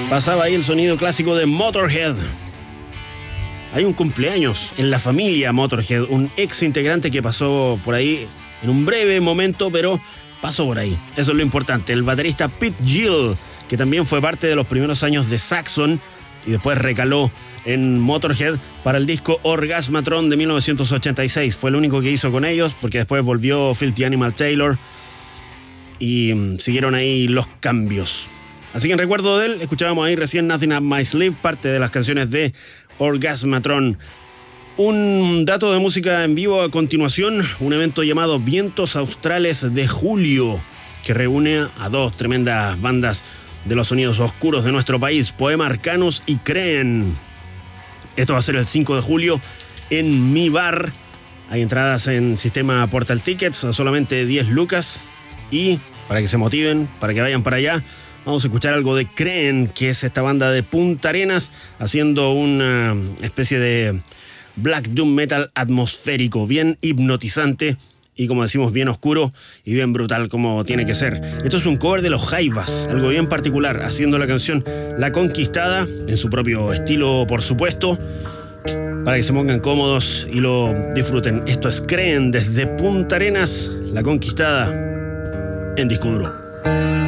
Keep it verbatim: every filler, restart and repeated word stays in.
Pasaba ahí el sonido clásico de Motorhead. Hay un cumpleaños en la familia Motorhead, un ex integrante que pasó por ahí en un breve momento, pero pasó por ahí. Eso es lo importante. El baterista Pete Gill, que también fue parte de los primeros años de Saxon y después recaló en Motorhead para el disco Orgasmatron de mil novecientos ochenta y seis. Fue el único que hizo con ellos, porque después volvió Filthy Animal Taylor y siguieron ahí los cambios. Así que en recuerdo de él, escuchábamos ahí recién Nothing Up My Sleeve, parte de las canciones de Orgasmatron. Un dato de música en vivo a continuación, un evento llamado Vientos Australes de Julio, que reúne a dos tremendas bandas de los sonidos oscuros de nuestro país, Poema Arcanus y Creen. Esto va a ser el cinco de julio en Mi Bar. Hay entradas en sistema Portal Tickets a solamente diez lucas. Y para que se motiven, para que vayan para allá, vamos a escuchar algo de Creen, que es esta banda de Punta Arenas, haciendo una especie de black doom metal atmosférico, bien hipnotizante y, como decimos, bien oscuro y bien brutal como tiene que ser. Esto es un cover de Los Jaivas, algo bien particular, haciendo la canción La Conquistada, en su propio estilo, por supuesto, para que se pongan cómodos y lo disfruten. Esto es Creen desde Punta Arenas, La Conquistada, en Disco Duro.